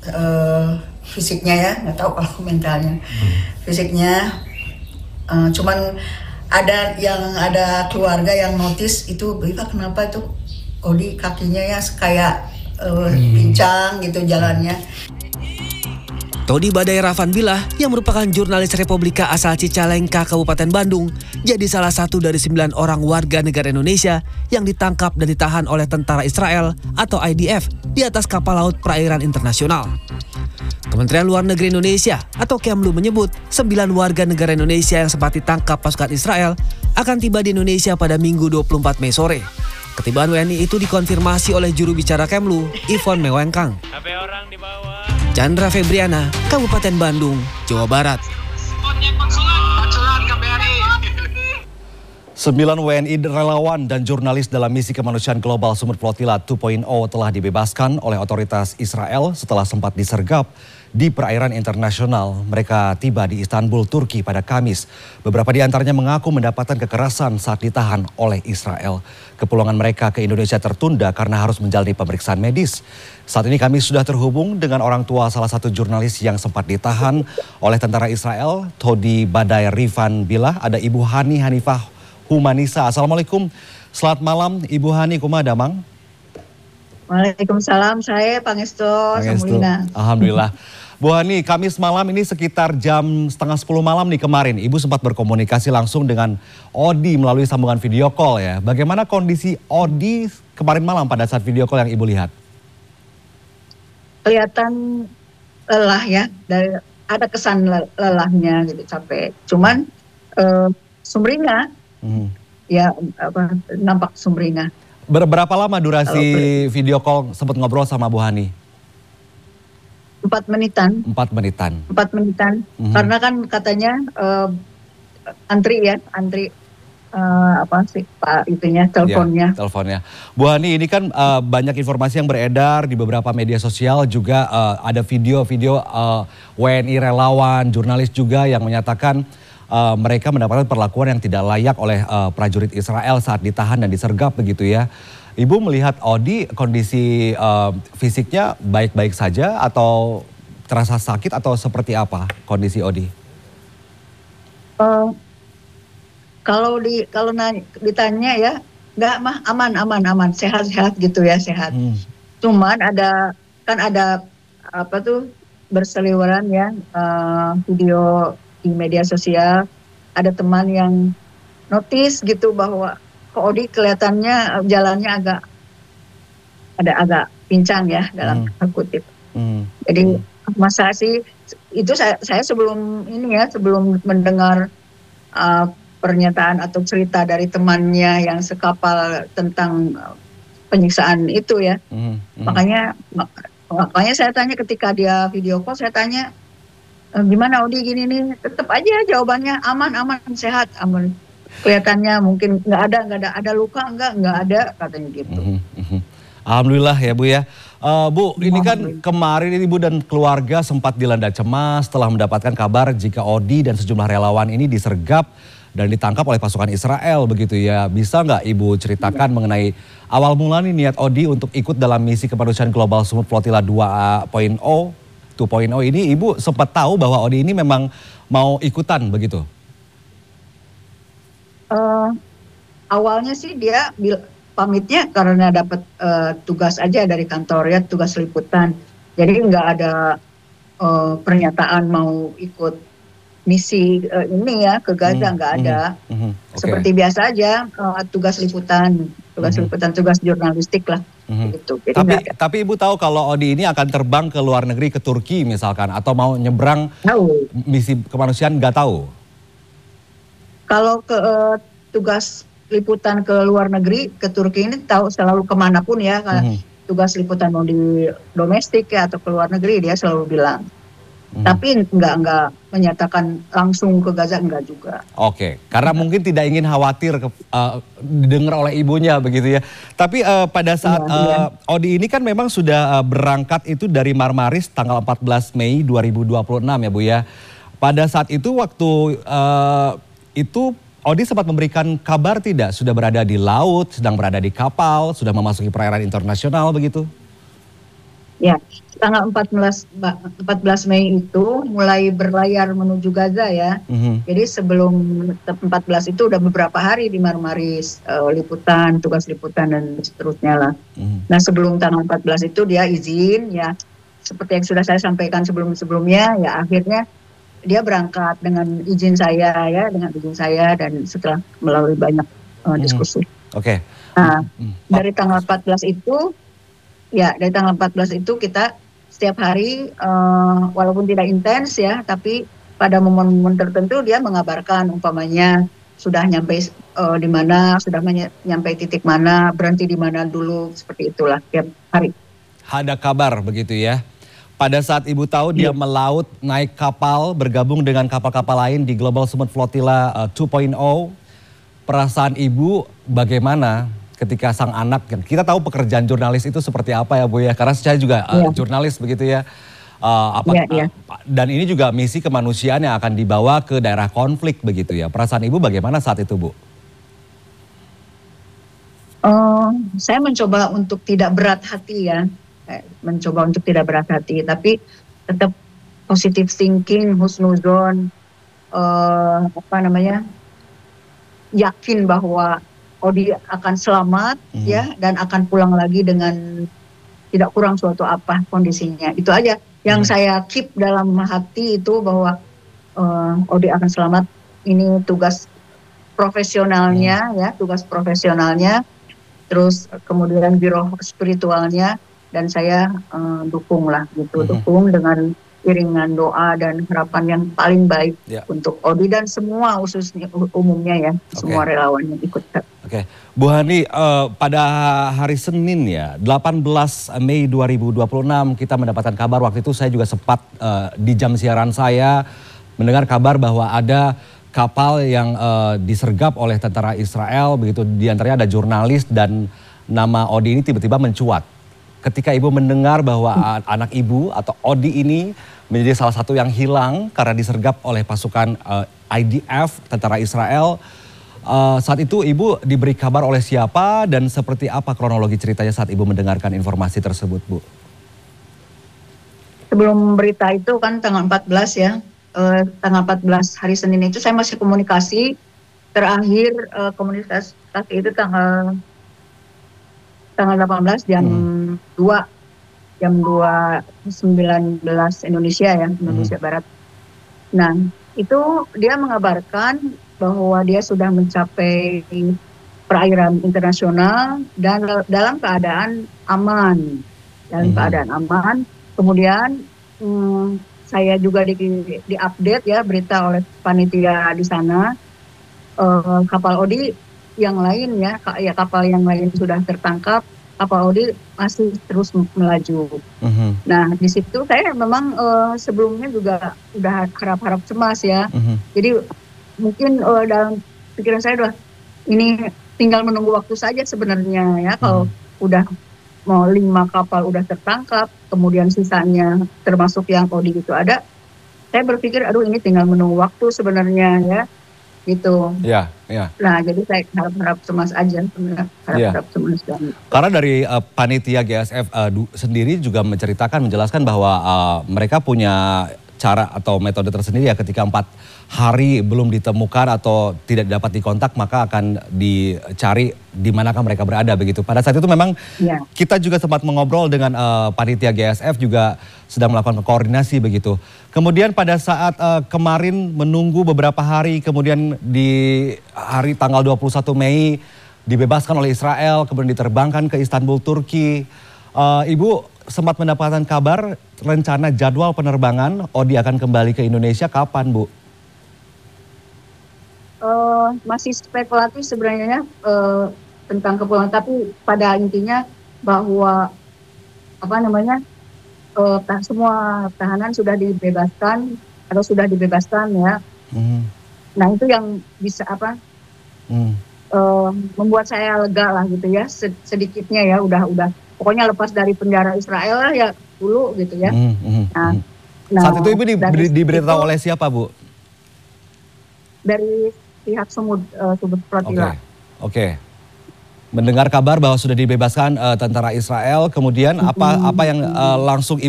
fisiknya ya, nggak tahu kalau mentalnya. Fisiknya cuman ada keluarga yang notice itu, Iva kenapa itu Odi kakinya ya kayak pincang gitu jalannya. Todi Badai Rafan Billah yang merupakan jurnalis Republika asal Cicalengka, Kabupaten Bandung, jadi salah satu dari 9 orang warga negara Indonesia yang ditangkap dan ditahan oleh tentara Israel atau IDF di atas kapal laut perairan internasional. Kementerian Luar Negeri Indonesia atau Kemlu menyebut 9 warga negara Indonesia yang sempat ditangkap pasukan Israel akan tiba di Indonesia pada Minggu 24 Mei sore. Ketibaan WNI itu dikonfirmasi oleh juru bicara Kemlu, Ivon Mewengkang. Chandra Febriana, Kabupaten Bandung, Jawa Barat. 9 WNI relawan dan jurnalis dalam misi kemanusiaan global Sumut Flotilla 2.0 telah dibebaskan oleh otoritas Israel setelah sempat disergap di perairan internasional. Mereka tiba di Istanbul, Turki pada Kamis. Beberapa di antaranya mengaku mendapatkan kekerasan saat ditahan oleh Israel. Kepulangan mereka ke Indonesia tertunda karena harus menjalani pemeriksaan medis. Saat ini kami sudah terhubung dengan orang tua salah satu jurnalis yang sempat ditahan oleh tentara Israel, Todi Badai Rafan Billah. Ada Ibu Hani Hanifah Humanisa. Assalamualaikum. Selamat malam Ibu Hani, kumaha damang? Waalaikumsalam, saya Pangestu Samulina. Alhamdulillah. Bu Hani, Kamis malam ini sekitar jam setengah 10 malam nih kemarin, Ibu sempat berkomunikasi langsung dengan Odi melalui sambungan video call ya. Bagaimana kondisi Odi kemarin malam pada saat video call yang Ibu lihat? Kelihatan lelah ya, ada kesan lelahnya gitu, capek. Cuman sumringah, ya nampak sumringah. Berapa lama durasi video call sempat ngobrol sama Bu Hani? 4 menitan. 4 menitan. 4 menitan. Karena kan katanya antri Pak itunya teleponnya. Ya, teleponnya. Bu Hani, ini kan banyak informasi yang beredar di beberapa media sosial juga ada video-video WNI relawan, jurnalis juga yang menyatakan mereka mendapatkan perlakuan yang tidak layak oleh prajurit Israel saat ditahan dan disergap begitu ya. Ibu melihat Odi kondisi fisiknya baik-baik saja atau terasa sakit atau seperti apa kondisi Odi? Kalau ditanya ya, enggak mah aman, sehat gitu ya, sehat. Cuman ada berseliweran ya video di media sosial, ada teman yang notice gitu bahwa kok Odi kelihatannya jalannya agak pincang ya dalam kutip. Jadi masa sih itu saya sebelum mendengar pernyataan atau cerita dari temannya yang sekapal tentang penyiksaan itu ya. Makanya saya tanya ketika dia video call, saya tanya gimana Odi gini nih, tetap aja jawabannya aman, sehat, aman. Kelihatannya mungkin nggak ada luka, nggak ada katanya gitu. Alhamdulillah ya Bu ya. Bu, ini kan kemarin Ibu dan keluarga sempat dilanda cemas setelah mendapatkan kabar jika Odi dan sejumlah relawan ini disergap dan ditangkap oleh pasukan Israel begitu ya. Bisa nggak Ibu ceritakan mengenai awal mula nih niat Odi untuk ikut dalam misi kemanusiaan global Sumut Flotilla 2.0 ini? Ibu sempat tahu bahwa Odi ini memang mau ikutan begitu? Awalnya sih dia pamitnya karena dapat tugas aja dari kantor ya, tugas liputan. Jadi nggak ada pernyataan mau ikut misi ini ya ke Gaza, nggak ada. Seperti biasa aja tugas liputan, tugas jurnalistik lah. Gitu. Tapi Ibu tahu kalau Odi ini akan terbang ke luar negeri, ke Turki misalkan, atau mau nyebrang misi kemanusiaan, nggak tahu? Kalau ke tugas liputan ke luar negeri, ke Turki ini tahu selalu kemanapun ya. Tugas liputan mau di domestik ya atau ke luar negeri dia selalu bilang. Tapi enggak menyatakan langsung ke Gaza, enggak juga. Oke, karena mungkin tidak ingin khawatir didengar oleh ibunya begitu ya. Tapi pada saat Odi ini kan memang sudah berangkat itu dari Marmaris tanggal 14 Mei 2026 ya Bu ya. Pada saat itu waktu itu Odi sempat memberikan kabar tidak? Sudah berada di laut, sedang berada di kapal, sudah memasuki perairan internasional begitu? Ya, tanggal 14 Mei itu mulai berlayar menuju Gaza ya. Jadi sebelum 14 itu udah beberapa hari di Marmaris, liputan, tugas liputan dan seterusnya lah. Nah sebelum tanggal 14 itu dia izin ya, seperti yang sudah saya sampaikan sebelum-sebelumnya ya, akhirnya dia berangkat dengan izin saya ya, dan setelah melalui banyak diskusi. Oke. Nah, dari tanggal 14 itu kita setiap hari walaupun tidak intens ya, tapi pada momen-momen tertentu dia mengabarkan, umpamanya sudah nyampe di mana, sudah nyampe titik mana, berhenti di mana dulu, seperti itulah tiap hari. Ada kabar begitu ya. Pada saat Ibu tahu dia melaut, naik kapal, bergabung dengan kapal-kapal lain di Global Summit Flotilla 2.0, perasaan Ibu bagaimana ketika sang anak, kita tahu pekerjaan jurnalis itu seperti apa ya Bu ya, karena saya juga jurnalis begitu ya. Dan ini juga misi kemanusiaan yang akan dibawa ke daerah konflik begitu ya. Perasaan Ibu bagaimana saat itu Bu? Saya mencoba untuk tidak berat hati ya. Tapi tetap positive thinking, husnuzon, yakin bahwa Odi akan selamat ya, dan akan pulang lagi dengan tidak kurang suatu apa kondisinya. Itu aja yang saya keep dalam hati, itu bahwa Odi akan selamat. Ini tugas profesionalnya ya, terus kemudian biro spiritualnya, dan saya dukung dengan iringan doa dan harapan yang paling baik untuk Odi dan semua, khususnya umumnya ya, semua relawan yang ikut. Oke, Bu Hani, pada hari Senin ya, 18 Mei 2026 kita mendapatkan kabar, waktu itu saya juga sempat di jam siaran saya mendengar kabar bahwa ada kapal yang disergap oleh tentara Israel, begitu diantaranya ada jurnalis, dan nama Odi ini tiba-tiba mencuat. Ketika Ibu mendengar bahwa anak Ibu atau Odi ini menjadi salah satu yang hilang karena disergap oleh pasukan IDF, tentara Israel, saat itu Ibu diberi kabar oleh siapa dan seperti apa kronologi ceritanya saat Ibu mendengarkan informasi tersebut, Bu? Sebelum berita itu kan tanggal 14 ya, tanggal 14 hari Senin itu saya masih komunikasi, terakhir komunikasi itu tanggal 18 jam 2:19 Indonesia ya, Indonesia Barat. Nah, itu dia mengabarkan bahwa dia sudah mencapai perairan internasional dan dalam keadaan aman. Kemudian saya juga di-update ya berita oleh panitia di sana, kapal Odi yang lain ya, kapal yang lain sudah tertangkap, kapal Odi masih terus melaju. Nah, di situ saya memang sebelumnya juga udah harap-harap cemas ya. Jadi mungkin dalam pikiran saya udah ini tinggal menunggu waktu saja sebenarnya ya, kalau udah mau 5 kapal udah tertangkap, kemudian sisanya termasuk yang Odi itu ada, saya berpikir aduh ini tinggal menunggu waktu sebenarnya ya. Gitu. Ya. Nah, jadi saya harap cemas aja, harap cemas. Karena dari panitia GSF sendiri juga menjelaskan bahwa mereka punya cara atau metode tersendiri ya, ketika 4 hari belum ditemukan atau tidak dapat dikontak, maka akan dicari di manakah mereka berada begitu. Pada saat itu memang kita juga sempat mengobrol dengan panitia GSF, juga sedang melakukan koordinasi begitu. Kemudian pada saat kemarin menunggu beberapa hari, kemudian di hari tanggal 21 Mei dibebaskan oleh Israel, kemudian diterbangkan ke Istanbul, Turki. Ibu sempat mendapatkan kabar rencana jadwal penerbangan Odi akan kembali ke Indonesia kapan, Bu? Masih spekulatif sebenarnya tentang kepulangan, tapi pada intinya bahwa semua tahanan sudah dibebaskan atau sudah dibebaskan ya. Nah, itu yang bisa membuat saya lega lah gitu ya, sedikitnya ya, udah pokoknya lepas dari penjara Israel lah ya dulu gitu ya. Nah, saat itu Ibu diberitahu oleh siapa, Bu? Dari pihak Sumut Flotilla. Oke. mendengar kabar bahwa sudah dibebaskan tentara Israel, kemudian apa yang langsung